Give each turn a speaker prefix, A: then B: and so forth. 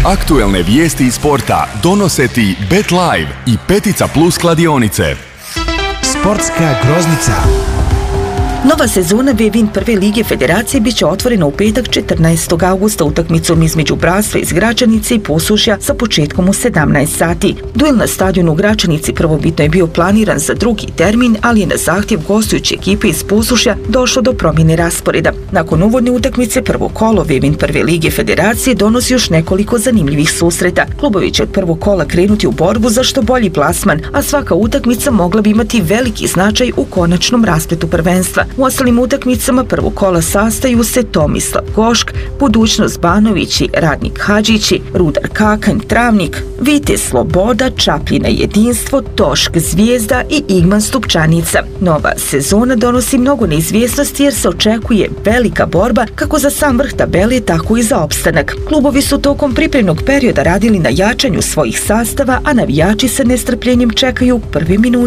A: Aktuelne vijesti iz sporta donose ti Bet Live i Petica Plus kladionice.
B: Sportska groznica.
C: Nova sezona B-Win prve lige federacije biće otvorena u petak 14. augusta utakmicom između Bratstva iz Gračanice i Posušja sa početkom u 17 sati. Duel na stadionu u Gračanici prvobitno je bio planiran za drugi termin, ali je na zahtjev gostujuće ekipe iz Posušja došlo do promjene rasporeda. Nakon uvodne utakmice prvo kolo B-Win prve lige federacije donosi još nekoliko zanimljivih susreta. Klubovi će od prvog kola krenuti u borbu za što bolji plasman, a svaka utakmica mogla bi imati veliki značaj u konačnom raspletu prvenstva. U ostalim utakmicama prvog kola sastaju se Tomislav Gošk, Budućnost Banovići, Radnik Hadžići, Rudar Kakanj Travnik, Vitez Sloboda, Čapljina Jedinstvo, Tošk Zvijezda i Igman Stupčanica. Nova sezona donosi mnogo neizvjesnosti jer se očekuje velika borba kako za sam vrh tabele, tako i za opstanak. Klubovi su tokom pripremnog perioda radili na jačanju svojih sastava, a navijači sa nestrpljenjem čekaju prve minute